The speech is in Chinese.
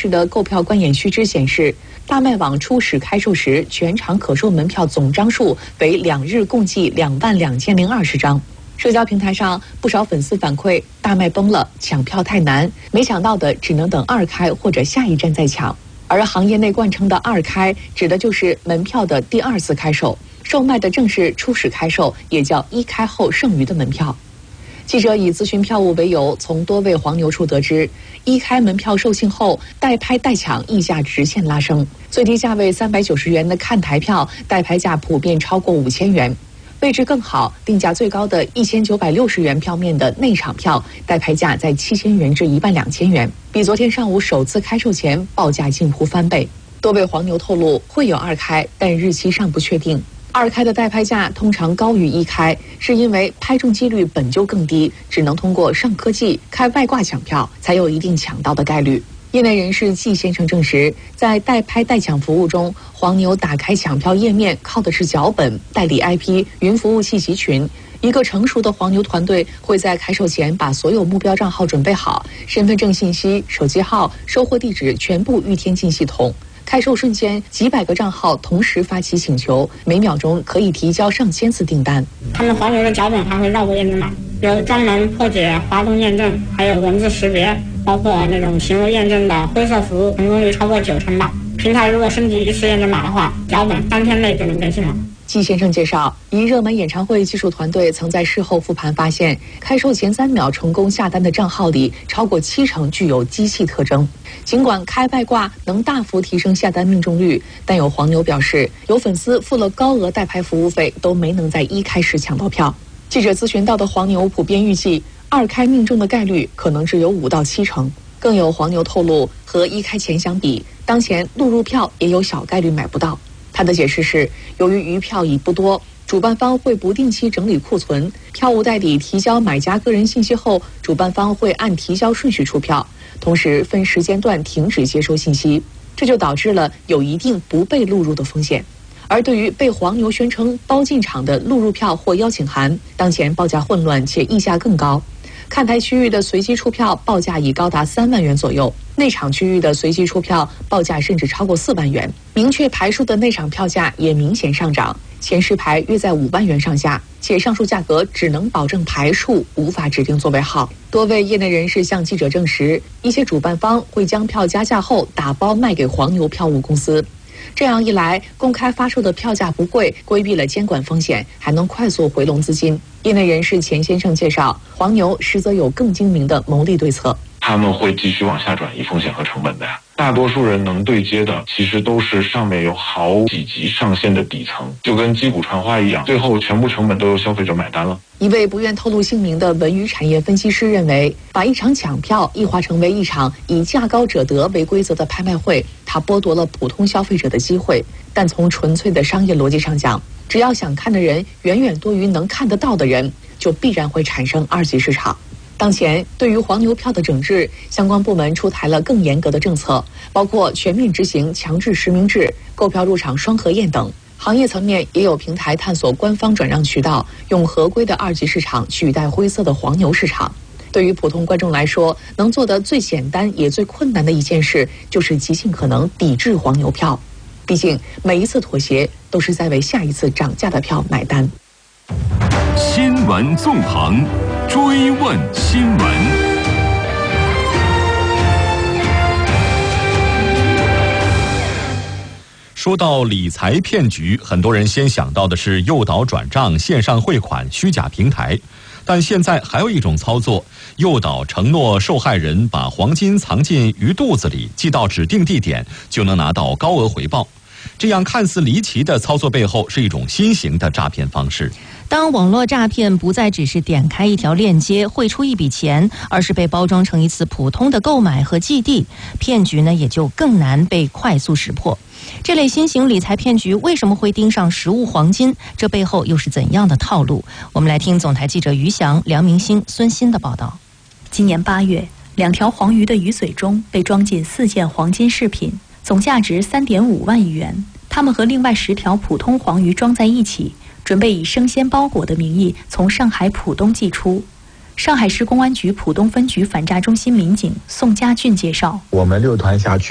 市的购票观演须知显示，大麦网初始开售时，全场可售门票总张数为2日共计22020张。社交平台上，不少粉丝反馈大麦崩了，抢票太难，没抢到的只能等2开或者下一站再抢。而行业内惯称的2开，指的就是门票的第2次开售，售卖的正是初始开售，也叫1开后剩余的门票。记者以咨询票务为由，从多位黄牛处得知，1开门票售罄后，代拍代抢溢价直线拉升，最低价位390元的看台票，代拍价普遍超过5000元。位置更好、定价最高的1960元票面的内场票，代拍价在7000元至12000元，比昨天上午首次开售前报价近乎翻倍。多位黄牛透露会有2开，但日期尚不确定。2开的代拍价通常高于1开，是因为拍中几率本就更低，只能通过上科技、开外挂抢票，才有一定抢到的概率。业内人士季先生证实，在代拍代抢服务中，黄牛打开抢票页面靠的是脚本、代理 IP、云服务器集群。一个成熟的黄牛团队会在开售前把所有目标账号准备好，身份证信息、手机号、收货地址全部预添进系统。开售瞬间，几百个账号同时发起请求，每秒钟可以提交上千次订单。 他们黄牛的脚本还会绕过验证码，有专门破解滑动验证，还有文字识别，包括那种行为验证的灰色服务，成功率超过90%吧。平台如果升级1次验证码的话，脚本3天内就能更新了。 季先生介绍，一热门演唱会技术团队曾在事后复盘发现，开售前3秒成功下单的账号里，超过70%具有机器特征。尽管开外挂能大幅提升下单命中率，但有黄牛表示，有粉丝付了高额代拍服务费，都没能在1开时抢到票。记者咨询到的黄牛普遍预计，2开命中的概率可能只有5到7%。更有黄牛透露，和1开前相比，当前录入票也有小概率买不到。他的解释是，由于余票已不多，主办方会不定期整理库存，票务代理提交买家个人信息后，主办方会按提交顺序出票，同时分时间段停止接收信息，这就导致了有一定不被录入的风险。而对于被黄牛宣称包进场的录入票或邀请函，当前报价混乱且溢价更高。看台区域的随机出票报价已高达3万元左右，内场区域的随机出票报价甚至超过4万元。明确排数的内场票价也明显上涨，前10排约在5万元上下，且上述价格只能保证排数，无法指定座位号。多位业内人士向记者证实，一些主办方会将票加价后打包卖给黄牛票务公司。这样一来，公开发售的票价不贵，规避了监管风险，还能快速回笼资金。业内人士钱先生介绍，黄牛实则有更精明的牟利对策。 他们会继续往下转移风险和成本的呀。大多数人能对接的，其实都是上面有好几级上线的底层，就跟击鼓传花一样，最后全部成本都由消费者买单了。 一位不愿透露姓名的文娱产业分析师认为，把一场抢票异化成为一场以价高者得为规则的拍卖会，它剥夺了普通消费者的机会。但从纯粹的商业逻辑上讲，只要想看的人远远多于能看得到的人，就必然会产生2级市场。当前，对于黄牛票的整治，相关部门出台了更严格的政策，包括全面执行强制实名制、购票入场双核验等。行业层面也有平台探索官方转让渠道，用合规的2级市场取代灰色的黄牛市场。对于普通观众来说，能做的最简单也最困难的一件事，就是极尽可能抵制黄牛票。毕竟，每一次妥协都是在为下一次涨价的票买单。 新闻纵横，追问新闻。说到理财骗局，很多人先想到的是诱导转账、线上汇款、虚假平台。但现在还有一种操作，诱导承诺受害人把黄金藏进鱼肚子里，寄到指定地点，就能拿到高额回报。这样看似离奇的操作背后，是一种新型的诈骗方式。 当网络诈骗不再只是点开一条链接汇出一笔钱，而是被包装成一次普通的购买和寄递，骗局呢也就更难被快速识破。这类新型理财骗局为什么会盯上实物黄金？这背后又是怎样的套路？我们来听总台记者于翔、梁明星、孙鑫的报道。 今年8月，2条黄鱼的鱼嘴中被装进4件黄金饰品，总价值3.5万亿元。它们和另外10条普通黄鱼装在一起，准备以生鲜包裹的名义从上海浦东寄出。上海市公安局浦东分局反诈中心民警宋家俊介绍， 我们6团辖区